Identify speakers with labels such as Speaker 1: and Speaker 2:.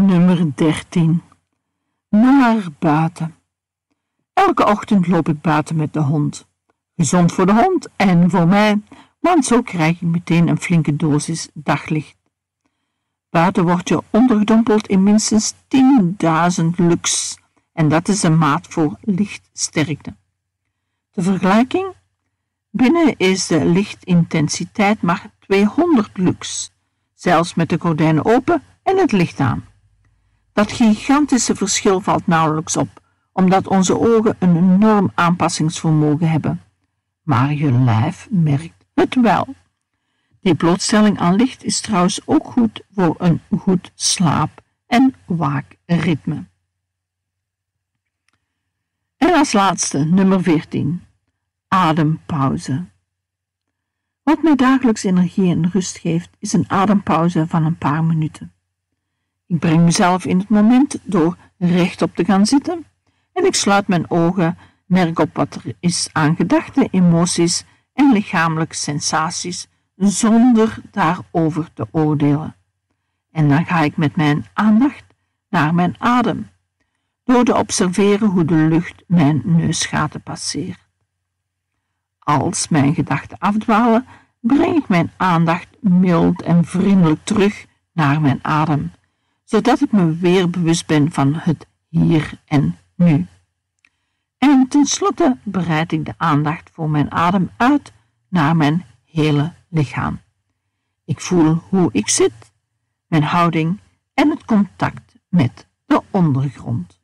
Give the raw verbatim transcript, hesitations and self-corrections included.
Speaker 1: Nummer dertien. Naar buiten. Elke ochtend loop ik buiten met de hond. Gezond voor de hond en voor mij, want zo krijg ik meteen een flinke dosis daglicht. Buiten word je ondergedompeld in minstens tienduizend lux en dat is een maat voor lichtsterkte. De vergelijking? Binnen is de lichtintensiteit maar tweehonderd lux, zelfs met de gordijnen open en het licht aan. Dat gigantische verschil valt nauwelijks op, omdat onze ogen een enorm aanpassingsvermogen hebben. Maar je lijf merkt het wel. Die blootstelling aan licht is trouwens ook goed voor een goed slaap- en waakritme. En als laatste, nummer veertien. Adempauze. Wat mij dagelijks energie en rust geeft, is een adempauze van een paar minuten. Ik breng mezelf in het moment door rechtop te gaan zitten en ik sluit mijn ogen, merk op wat er is aan gedachten, emoties en lichamelijke sensaties zonder daarover te oordelen. En dan ga ik met mijn aandacht naar mijn adem, door te observeren hoe de lucht mijn neusgaten passeert. Als mijn gedachten afdwalen, breng ik mijn aandacht mild en vriendelijk terug naar mijn adem, zodat ik me weer bewust ben van het hier en nu. En tenslotte breid ik de aandacht voor mijn adem uit naar mijn hele lichaam. Ik voel hoe ik zit, mijn houding en het contact met de ondergrond.